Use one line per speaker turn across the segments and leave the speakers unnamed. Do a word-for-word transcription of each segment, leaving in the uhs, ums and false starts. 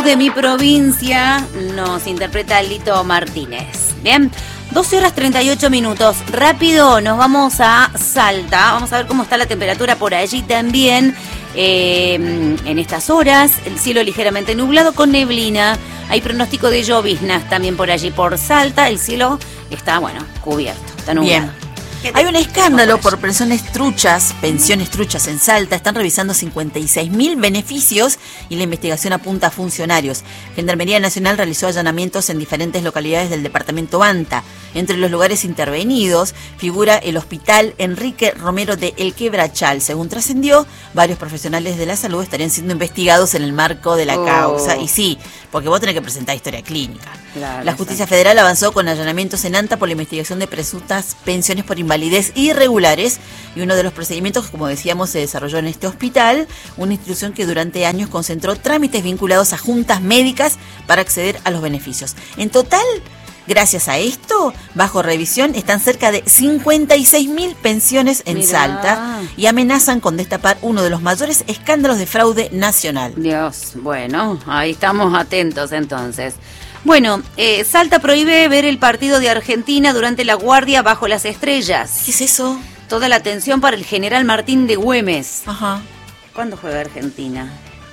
Luz de mi provincia nos interpreta Lito Martínez. Bien, doce horas treinta y ocho minutos. Rápido, nos vamos a Salta. Vamos a ver cómo está la temperatura por allí también. Eh, en estas horas, el cielo ligeramente nublado con neblina. Hay pronóstico de lloviznas también por allí por Salta. El cielo está, bueno, cubierto. Está nublado.
Bien. Hay un escándalo por pensiones truchas, pensiones truchas en Salta. Están revisando cincuenta y seis mil beneficios y la investigación apunta a funcionarios. Gendarmería Nacional realizó allanamientos en diferentes localidades del departamento Anta. Entre los lugares intervenidos figura el Hospital Enrique Romero de El Quebrachal. Según trascendió, varios profesionales de la salud estarían siendo investigados en el marco de la oh. causa. Y sí, porque vos tenés que presentar historia clínica. Claro, la Justicia sí. Federal avanzó con allanamientos en Anta por la investigación de presuntas pensiones por invalidez irregulares, y uno de los procedimientos que, como decíamos, se desarrolló en este hospital, una institución que durante años concentró trámites vinculados a juntas médicas para acceder a los beneficios. En total, gracias a esto, bajo revisión, están cerca de cincuenta y seis mil pensiones en Mirá. Salta y amenazan con destapar uno de los mayores escándalos de fraude nacional.
Dios, bueno, ahí estamos atentos entonces. Bueno, eh, Salta prohíbe ver el partido de Argentina durante la guardia bajo las estrellas.
¿Qué es eso?
Toda la atención para el general Martín de Güemes.
Ajá.
¿Cuándo juega Argentina?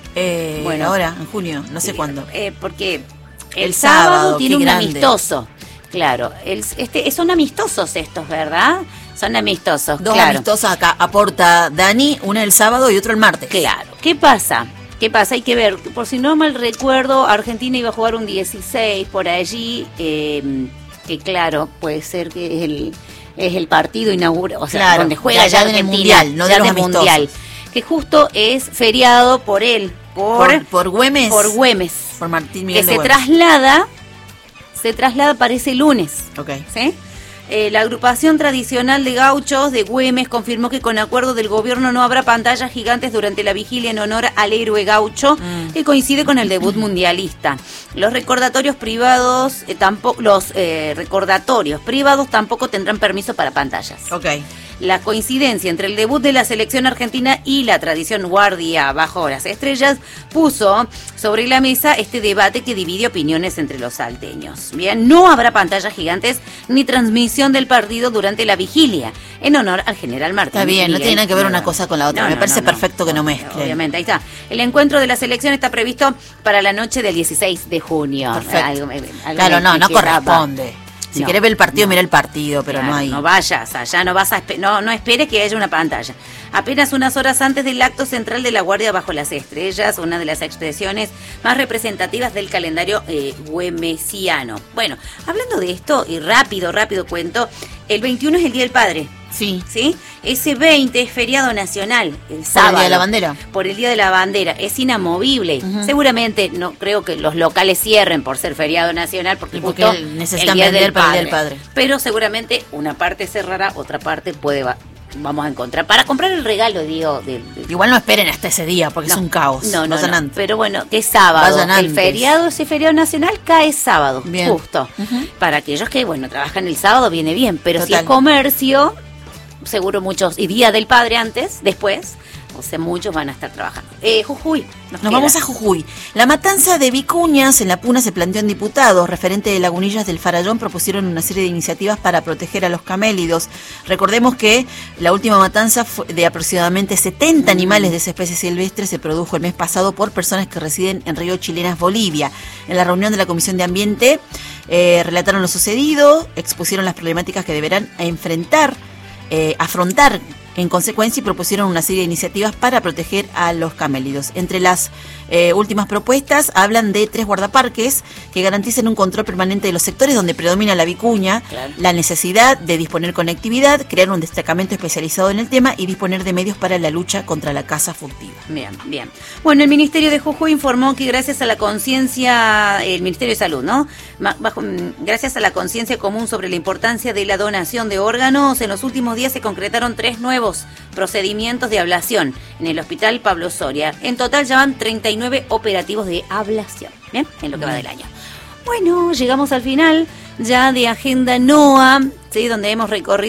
Eh, bueno, ahora, en junio, no sé eh, cuándo.
Eh, porque el, el sábado, sábado tiene un grande. amistoso. Claro, el, este, son amistosos estos, ¿verdad? Son amistosos,
Dos
claro.
amistosos acá aporta Dani, una el sábado y otro el martes.
Claro. ¿Qué pasa? ¿Qué pasa? Hay que ver, por si no mal recuerdo, Argentina iba a jugar un dieciséis por allí, eh, que claro, puede ser que es el, es el partido inaugural, o sea,
claro,
donde juega ya, ya Argentina,
en el mundial, no
ya
de los
del mundial, que justo es feriado por él, por,
por, por Güemes,
por Güemes,
por Martín Miguel
que
de
se
Güemes.
traslada, se traslada para ese lunes,
okay.
¿sí? Eh, la agrupación tradicional de gauchos de Güemes confirmó que con acuerdo del gobierno no habrá pantallas gigantes durante la vigilia en honor al héroe gaucho, mm. que coincide con el debut mundialista. Los recordatorios privados, eh, tampoco, los eh, recordatorios privados tampoco tendrán permiso para pantallas.
Okay.
La coincidencia entre el debut de la selección argentina y la tradición guardia bajo las estrellas puso sobre la mesa este debate que divide opiniones entre los salteños. Bien, no habrá pantallas gigantes ni transmisión del partido durante la vigilia, en honor al general Martín.
Está bien,
Miguel.
no tiene nada que ver una cosa con la otra. No, Me no, parece no, perfecto no, que no mezclen.
Obviamente, ahí está. El encuentro de la selección está previsto para la noche del dieciséis de junio.
Perfecto.
Algo, algo
claro, no, no corresponde. Si
no,
querés ver el partido,
no,
mira el partido, pero
claro,
no hay...
No vayas allá, no vas a no, no esperes que haya una pantalla. Apenas unas horas antes del acto central de la Guardia Bajo las Estrellas, una de las expresiones más representativas del calendario eh, güemesiano. Bueno, hablando de esto, y rápido, rápido cuento, el veintiuno es el Día del Padre.
Sí.
¿Sí? Ese veinte es feriado nacional, el sábado.
Por el Día de la Bandera.
Por el Día de la Bandera. Es inamovible. Uh-huh. Seguramente no creo que los locales cierren por ser feriado nacional, porque,
y porque
justo
necesitan
el día
vender
del
para
padre.
el Día del Padre.
Pero seguramente una parte cerrará, otra parte puede va, vamos a encontrar. Para comprar el regalo, digo. De, de,
Igual no esperen hasta ese día, porque no, es un caos.
No, no,
Vayan
no.
antes.
Pero bueno, que es sábado.
Vayan
el
antes.
feriado, ese feriado nacional cae sábado.
Bien.
Justo.
Uh-huh.
Para aquellos que, bueno, trabajan el sábado viene bien. Pero
Total.
si es comercio, seguro muchos, y Día del Padre antes, después, o sea, muchos van a estar trabajando. Eh, Jujuy.
Nos, nos vamos a Jujuy. La matanza de vicuñas en la Puna se planteó en diputados. Referente de Lagunillas del Farallón propusieron una serie de iniciativas para proteger a los camélidos. Recordemos que la última matanza fue de aproximadamente setenta animales de esa especie silvestre se produjo el mes pasado por personas que residen en Río Chilenas, Bolivia. En la reunión de la Comisión de Ambiente eh, relataron lo sucedido, expusieron las problemáticas que deberán enfrentar Eh, afrontar en consecuencia y propusieron una serie de iniciativas para proteger a los camélidos. Entre las eh, últimas propuestas hablan de tres guardaparques que garanticen un control permanente de los sectores donde predomina la vicuña, claro. La necesidad de disponer conectividad, crear un destacamento especializado en el tema y disponer de medios para la lucha contra la caza furtiva.
Bien, bien. Bueno, el Ministerio de Jujuy informó que gracias a la conciencia, el Ministerio de Salud, ¿no? Bajo, gracias a la conciencia común sobre la importancia de la donación de órganos, en los últimos días se concretaron tres nuevos procedimientos de ablación en el Hospital Pablo Soria. En total ya van treinta y nueve operativos de ablación, ¿bien? En lo que va del año. Bueno, llegamos al final ya de Agenda NOA, ¿sí? Donde hemos recorrido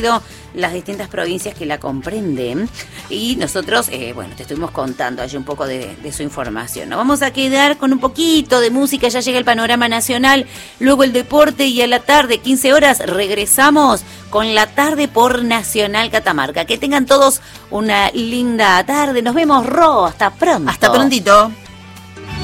las distintas provincias que la comprenden. Y nosotros, eh, bueno, te estuvimos contando allí un poco de, de su información. Nos vamos a quedar con un poquito de música, ya llega el panorama nacional, luego el deporte y a la tarde, quince horas, regresamos con la tarde por Nacional Catamarca. Que tengan todos una linda tarde. Nos vemos, Ro. Hasta pronto.
Hasta prontito.